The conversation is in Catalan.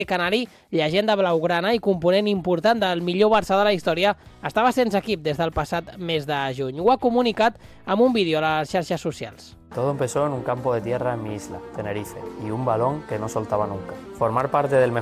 Canari, llegenda blaugrana i component important del millor Barça de la història, estava sense equip des del passat mes de juny. Ho ha comunicat amb un vídeo a les xarxes socials. Todo empezó en un campo de tierra en mi isla, Tenerife, y un balón que no soltaba nunca. Formar parte del mejor